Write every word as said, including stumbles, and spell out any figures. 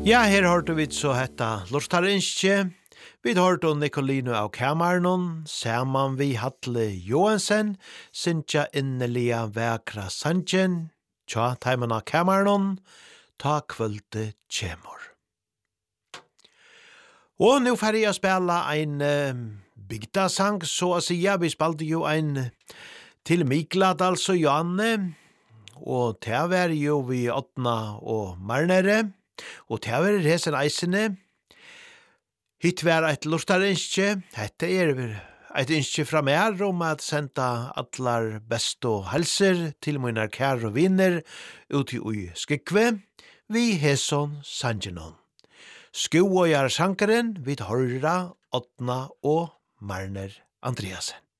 Ja, her hørte vi så hetta Lortarinskje. Vi hørte Nicolino av Kamarnon, saman vi Hatle Johansen, Sintja innelia vekra Sanchen, tja taimen av Kamarnon, ta kvölde tjemor. Og nu får jeg spela ein uh, bygdasang, så å sija, vi spalte jo ein til Miklad, altså Janne, og det var jo vi åttna og Marnere, og det var resen eisene. Hitt var eit lortarinskje, hette er eit innskje fra mer om at senda allar best og helser til mine kære og vinner ut i ui skikve, vi heson sangenon. Sko og jar sankaren vid horra, åttna og Marner Andreasen.